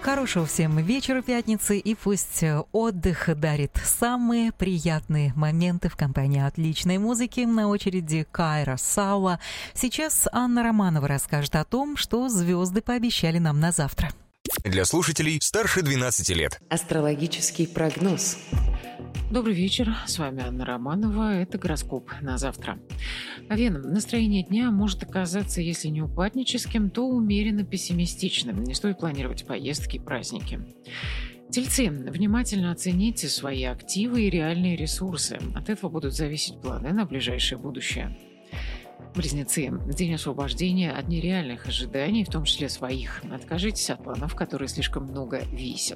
Хорошего всем вечера пятницы, и пусть отдых дарит самые приятные моменты в компании отличной музыки. На очереди Кайра Сауа. Сейчас Анна Романова расскажет о том, что звезды пообещали нам на завтра. Для слушателей старше 12 лет. Астрологический прогноз. Добрый вечер, с вами Анна Романова, это гороскоп на завтра. Овен, настроение дня может оказаться, если не упадническим, то умеренно пессимистичным, не стоит планировать поездки и праздники. Тельцы, внимательно оцените свои активы и реальные ресурсы, от этого будут зависеть планы на ближайшее будущее. Близнецы, день освобождения от нереальных ожиданий, в том числе своих. Откажитесь от планов, которые слишком много весят.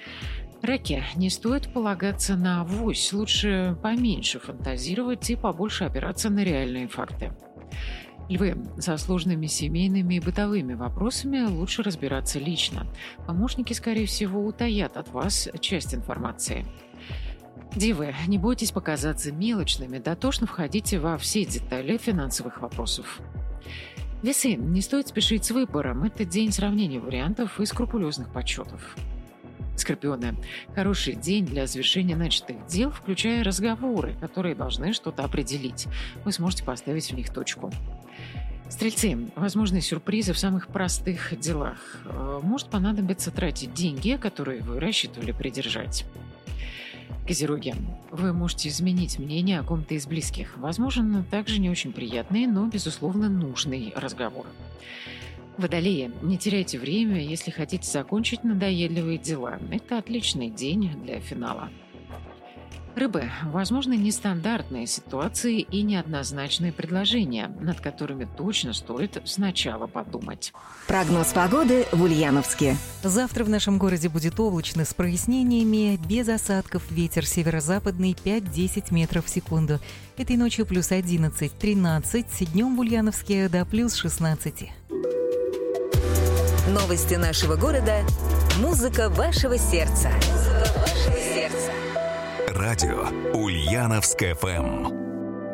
Раки, не стоит полагаться на авось, лучше поменьше фантазировать и побольше опираться на реальные факты. Львы, со сложными семейными и бытовыми вопросами лучше разбираться лично. Помощники, скорее всего, утаят от вас часть информации. Девы, не бойтесь показаться мелочными, дотошно входите во все детали финансовых вопросов. Весы, не стоит спешить с выбором, это день сравнения вариантов и скрупулезных подсчетов. Скорпионы, хороший день для завершения начатых дел, включая разговоры, которые должны что-то определить. Вы сможете поставить в них точку. Стрельцы, возможные сюрпризы в самых простых делах. Может понадобиться тратить деньги, которые вы рассчитывали придержать. Козероги, вы можете изменить мнение о ком-то из близких. Возможно, также не очень приятный, но, безусловно, нужный разговор. Водолеи, не теряйте время, если хотите закончить надоедливые дела. Это отличный день для финала. Рыбы, возможны нестандартные ситуации и неоднозначные предложения, над которыми точно стоит сначала подумать. Прогноз погоды в Ульяновске. Завтра в нашем городе будет облачно с прояснениями, без осадков, ветер северо-западный 5-10 метров в секунду. Этой ночью плюс 11-13, днем в Ульяновске до плюс 16. Новости нашего города. Музыка вашего сердца. Радио Ульяновск ФМ.